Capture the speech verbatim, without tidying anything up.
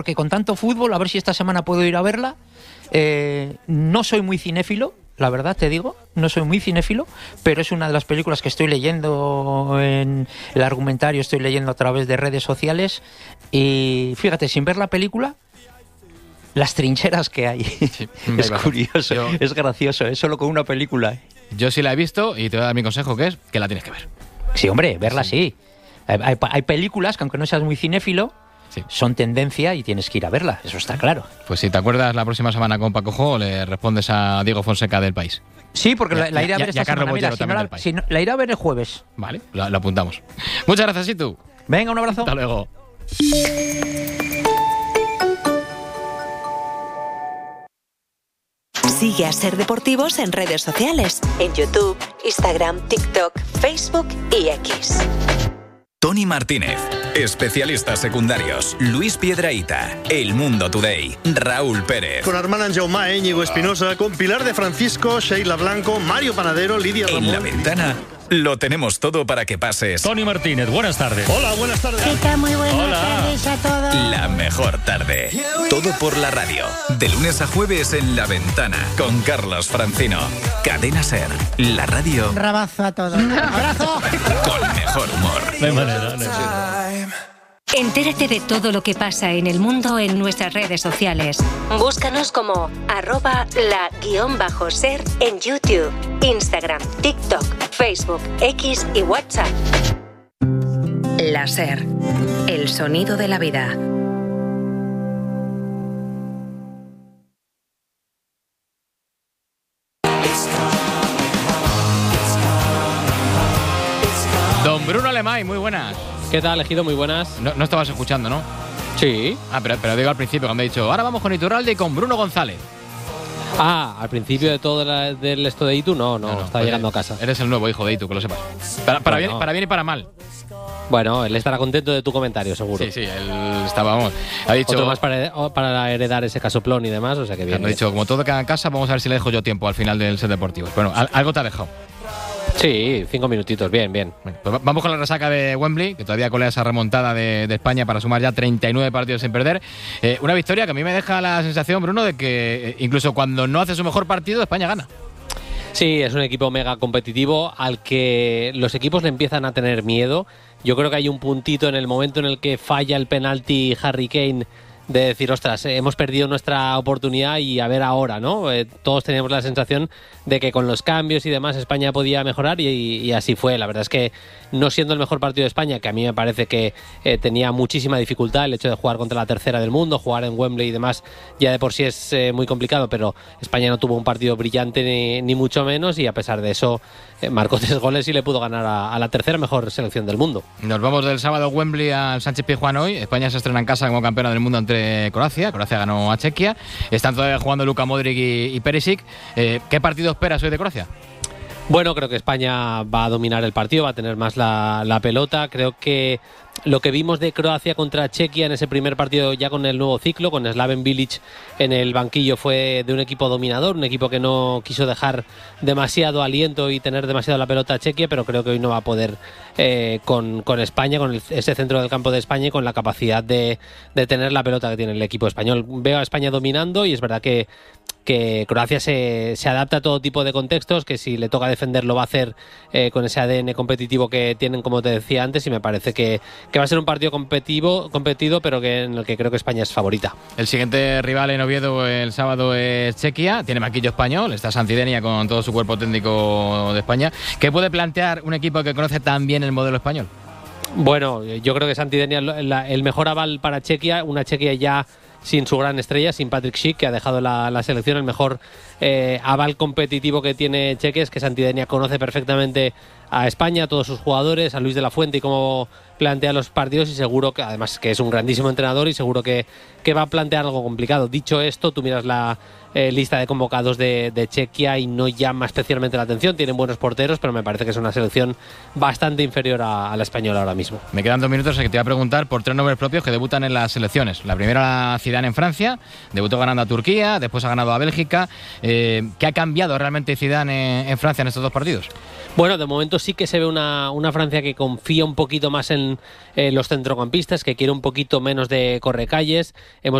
porque con tanto fútbol, a ver si esta semana puedo ir a verla. Eh, no soy muy cinéfilo, la verdad te digo, no soy muy cinéfilo, pero es una de las películas que estoy leyendo en el argumentario, estoy leyendo a través de redes sociales, y fíjate, sin ver la película, las trincheras que hay. Sí, es curioso, yo, es gracioso, es solo con una película. Yo sí la he visto y te voy a dar mi consejo, que es que la tienes que ver. Sí, hombre, verla sí. sí. Hay, hay, hay películas que, aunque no seas muy cinéfilo, sí, son tendencia y tienes que ir a verla, eso está claro. Pues si te acuerdas, la próxima semana con Paco Jo le respondes a Diego Fonseca del País. Sí, porque ya, la, la iré a ver ya, esta ya semana. Mira, si no la, si no, la iré a ver el jueves. Vale, lo, lo apuntamos. Muchas gracias, y tú. Venga, un abrazo. Hasta luego. Sigue a Ser Deportivos en redes sociales, en YouTube, Instagram, TikTok, Facebook y X. Tony Martínez, especialistas secundarios, Luis Piedrahita, El Mundo Today, Raúl Pérez. Con Armand Jaumá, Íñigo Espinosa, con Pilar de Francisco, Sheila Blanco, Mario Panadero, Lidia Ramón. En La Ventana lo tenemos todo para que pases. Tony Martínez, buenas tardes. Hola, buenas tardes. ¿Qué tal? Muy buenas Hola. tardes a todos. La mejor tarde. Todo por la radio. De lunes a jueves en La Ventana, con Carlos Francino. Cadena Ser, la radio. Un rabazo a todos. ¡Abrazo! Con mejor humor. No hay manera, no hay manera. Entérate de todo lo que pasa en el mundo en nuestras redes sociales. Búscanos como arroba la guión bajo ser en YouTube, Instagram, TikTok, Facebook, X y WhatsApp. La Ser, el sonido de la vida. Don Bruno Alemay, muy buenas. ¿Qué tal, elegido? Muy buenas. No, no estabas escuchando, ¿no? Sí. Ah, pero, pero digo al principio, cuando he dicho, ahora vamos con Iturralde y con Bruno González. Ah, al principio de todo la, del esto de Itu, no, no, no, no está pues llegando a casa. Eres el nuevo hijo de Itu, que lo sepas. Para, para, bueno. bien, para bien y para mal. Bueno, él estará contento de tu comentario, seguro. Sí, sí, él estaba, vamos, ha dicho... Otro más para, para heredar ese casoplón y demás, o sea que bien. Ha dicho, como todo queda en casa, vamos a ver si le dejo yo tiempo al final del set deportivo. Bueno, algo te ha dejado. Sí, cinco minutitos, bien, bien. Bueno, pues vamos con la resaca de Wembley, que todavía colea esa remontada de, de España para sumar ya treinta y nueve partidos sin perder. Eh, una victoria que a mí me deja la sensación, Bruno, de que eh, incluso cuando no hace su mejor partido, España gana. Sí, es un equipo mega competitivo al que los equipos le empiezan a tener miedo. Yo creo que hay un puntito en el momento en el que falla el penalti Harry Kane de decir, ostras, eh, hemos perdido nuestra oportunidad y a ver ahora, ¿no? Eh, todos teníamos la sensación de que con los cambios y demás España podía mejorar y, y así fue. La verdad es que no siendo el mejor partido de España, que a mí me parece que eh, tenía muchísima dificultad el hecho de jugar contra la tercera del mundo, jugar en Wembley y demás, ya de por sí es eh, muy complicado, pero España no tuvo un partido brillante ni, ni mucho menos y a pesar de eso eh, marcó tres goles y le pudo ganar a, a la tercera mejor selección del mundo. Nos vamos del sábado a Wembley al Sánchez Pizjuán hoy. España se estrena en casa como campeona del mundo ante Croacia. Croacia ganó a Chequia. Están todavía jugando Luka Modric y, y Perisic. Eh, ¿Qué partido esperas hoy de Croacia? Bueno, creo que España va a dominar el partido, va a tener más la, la pelota. Creo que lo que vimos de Croacia contra Chequia en ese primer partido ya con el nuevo ciclo, con Slaven Bilic en el banquillo, fue de un equipo dominador, un equipo que no quiso dejar demasiado aliento y tener demasiado la pelota a Chequia, pero creo que hoy no va a poder eh, con, con España, con el, ese centro del campo de España y con la capacidad de, de tener la pelota que tiene el equipo español. Veo a España dominando y es verdad que que Croacia se, se adapta a todo tipo de contextos, que si le toca defender lo va a hacer eh, con ese A D N competitivo que tienen, como te decía antes, y me parece que, que va a ser un partido competitivo, competido, pero que en el que creo que España es favorita. El siguiente rival en Oviedo el sábado es Chequia, tiene banquillo español, está Santidenia con todo su cuerpo técnico de España. ¿Qué puede plantear un equipo que conoce tan bien el modelo español? Bueno, yo creo que Santidenia es el mejor aval para Chequia, una Chequia ya sin su gran estrella, sin Patrick Schick, que ha dejado la, la selección. El mejor eh, aval competitivo que tiene Chequia es que Santidenia conoce perfectamente a España, a todos sus jugadores, a Luis de la Fuente y cómo plantea los partidos, y seguro que además que es un grandísimo entrenador y seguro que, que va a plantear algo complicado. Dicho esto, tú miras la eh, lista de convocados de, de Chequia y no llama especialmente la atención. Tienen buenos porteros, pero me parece que es una selección bastante inferior a, a la española ahora mismo. Me quedan dos minutos en que te voy a preguntar por tres nombres propios que debutan en las selecciones. La primera, Zidane en Francia, debutó ganando a Turquía, después ha ganado a Bélgica. Eh, Eh, ¿Qué ha cambiado realmente Zidane en, en Francia en estos dos partidos? Bueno, de momento sí que se ve una, una Francia que confía un poquito más en, en los centrocampistas, que quiere un poquito menos de correcalles. Hemos